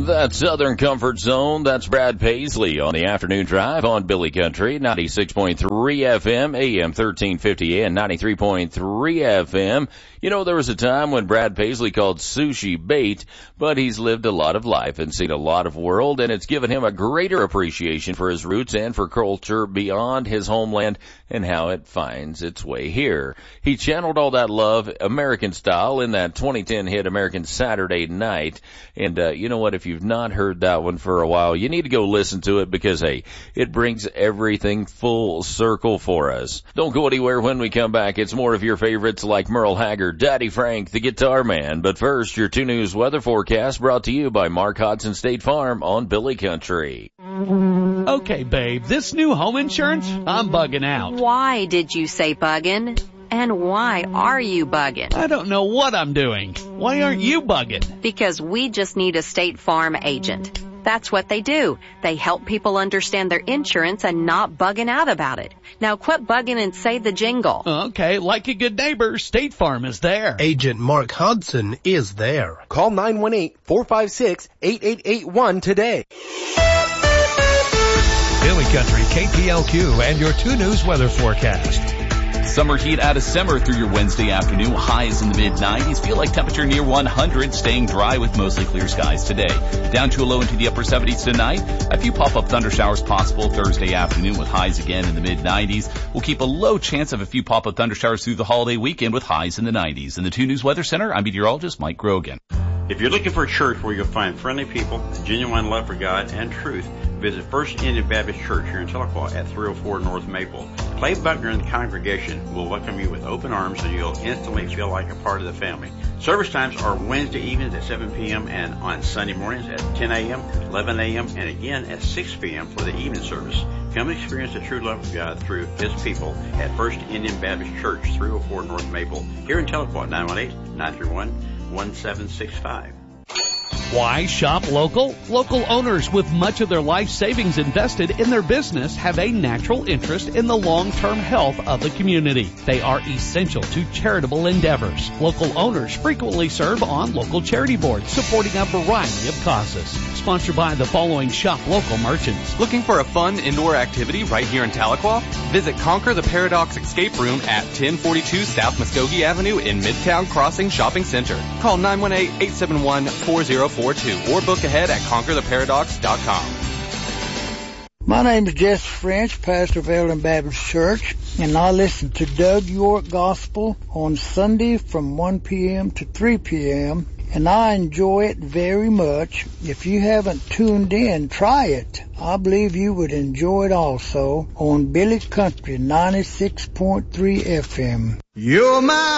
That Southern Comfort Zone, that's Brad Paisley on the afternoon drive on Billy Country, 96.3 FM, AM 1350 and 93.3 FM. You know, there was a time when Brad Paisley called sushi bait, but he's lived a lot of life and seen a lot of world, and it's given him a greater appreciation for his roots and for culture beyond his homeland and how it finds its way here. He channeled all that love, American style, in that 2010 hit American Saturday Night. And you know what? If you've not heard that one for a while, you need to go listen to it because, hey, it brings everything full circle for us. Don't go anywhere. When we come back, it's more of your favorites like Merle Haggard, Daddy Frank, the Guitar Man. But first, your 2 News weather forecast brought to you by Mark Hodson State Farm on Billy Country. Okay, babe, this new home insurance, I'm bugging out. Why did you say bugging? And why are you bugging? I don't know what I'm doing. Why aren't you bugging? Because we just need a State Farm agent. That's what they do. They help people understand their insurance and not bugging out about it. Now quit bugging and say the jingle. Okay, like a good neighbor, State Farm is there. Agent Mark Hodson is there. Call 918-456-8881 today. Billy Country, KPLQ, and your 2 News weather forecast. Summer heat out of summer through your Wednesday afternoon. Highs in the mid-90s. Feel like temperature near 100. Staying dry with mostly clear skies today. Down to a low into the upper 70s tonight. A few pop-up thunder showers possible Thursday afternoon with highs again in the mid-90s. We'll keep a low chance of a few pop-up thunder showers through the holiday weekend with highs in the 90s. In the 2 News Weather Center, I'm meteorologist Mike Grogan. If you're looking for a church where you'll find friendly people, genuine love for God, and truth, visit First Indian Baptist Church here in Tahlequah at 304 North Maple. Clay Buckner and the congregation will welcome you with open arms and you'll instantly feel like a part of the family. Service times are Wednesday evenings at 7 p.m. and on Sunday mornings at 10 a.m., 11 a.m., and again at 6 p.m. for the evening service. Come experience the true love of God through His people at First Indian Baptist Church, 304 North Maple, here in Tahlequah, 918-931-1765. Why shop local? Local owners with much of their life savings invested in their business have a natural interest in the long-term health of the community. They are essential to charitable endeavors. Local owners frequently serve on local charity boards supporting a variety of causes. Sponsored by the following shop local merchants. Looking for a fun indoor activity right here in Tahlequah? Visit Conquer the Paradox Escape Room at 1042 South Muskogee Avenue in Midtown Crossing Shopping Center. Call 918-871-4042 or book ahead at conquertheparadox.com. My name is Jess French, pastor of Eldon Baptist Church, and I listen to Doug York Gospel on Sunday from 1 p.m. to 3 p.m., and I enjoy it very much. If you haven't tuned in, try it. I believe you would enjoy it also on Billy Country 96.3 FM. You're my